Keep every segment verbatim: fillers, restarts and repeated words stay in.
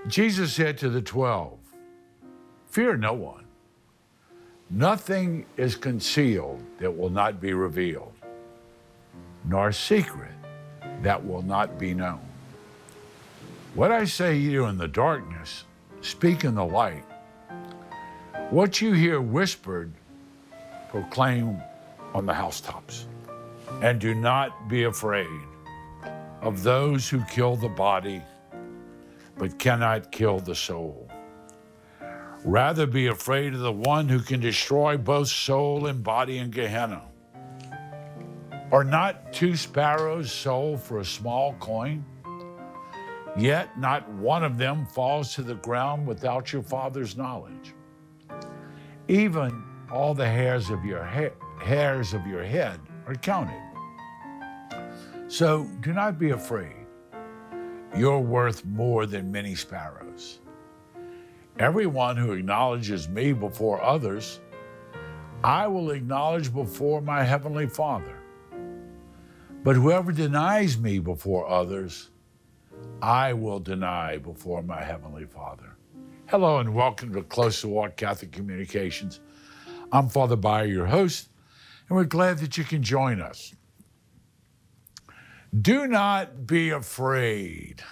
Jesus said to the twelve, "Fear no one. Nothing is concealed that will not be revealed, nor secret that will not be known. What I say to you in the darkness, speak in the light. What you hear whispered, proclaim on the housetops. And do not be afraid of those who kill the body, but cannot kill the soul. Rather be afraid of the one who can destroy both soul and body in Gehenna. Are not two sparrows sold for a small coin? Yet not one of them falls to the ground without your Father's knowledge. Even all the hairs of your ha- hairs of your head are counted. So do not be afraid. You're worth more than many sparrows. Everyone who acknowledges me before others, I will acknowledge before my heavenly Father. But whoever denies me before others, I will deny before my heavenly Father." Hello and welcome to Close to Walk Catholic Communications. I'm Father Bayer, your host, and we're glad that you can join us. Do not be afraid.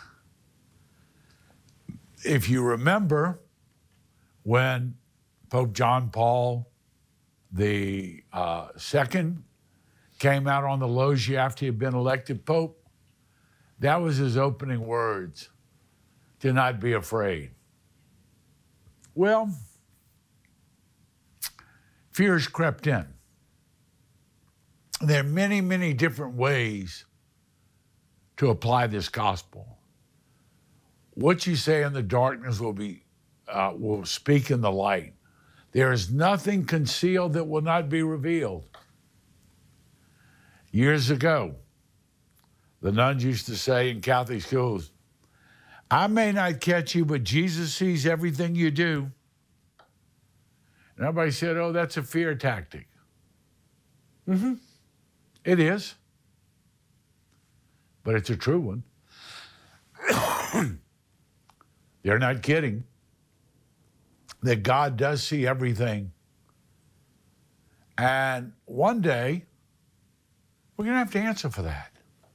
If you remember when Pope John Paul the uh, second came out on the loggia after he had been elected Pope, that was his opening words. Do not be afraid. Well, fear's crept in. There are many, many different ways to apply this gospel. What you say in the darkness will be uh, will speak in the light. There is nothing concealed that will not be revealed. Years ago, the nuns used to say in Catholic schools, "I may not catch you, but Jesus sees everything you do." And everybody said, "Oh, that's a fear tactic." Mm-hmm. It is. But it's a true one. They're not kidding. That God does see everything. And one day, we're going to have to answer for that.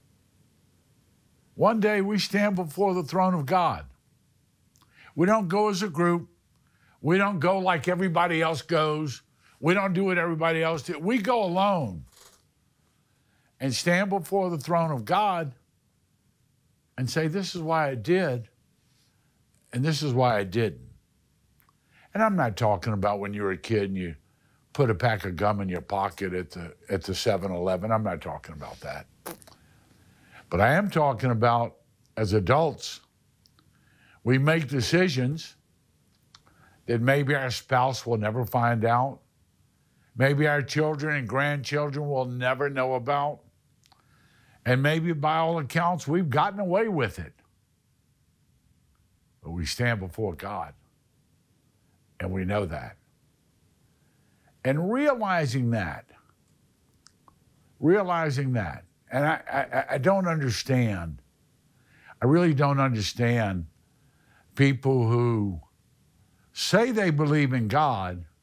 One day we stand before the throne of God. We don't go as a group. We don't go like everybody else goes. We don't do what everybody else does. We go alone and stand before the throne of God and say, "This is why I did, and this is why I didn't." And I'm not talking about when you were a kid and you put a pack of gum in your pocket at the at the seven eleven. I'm not talking about that. But I am talking about, as adults, we make decisions that maybe our spouse will never find out, maybe our children and grandchildren will never know about, and maybe by all accounts, we've gotten away with it. But we stand before God, and we know that. And realizing that, realizing that, and I, I, I don't understand, I really don't understand people who say they believe in God,